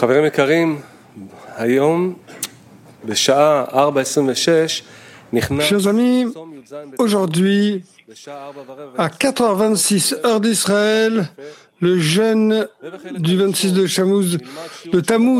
חברים יקרים, היום בשעה 4:26 נכנס Chers amis, aujourd'hui, à 4h26 heure d'Israël, le jeûne du 26 de Tammuz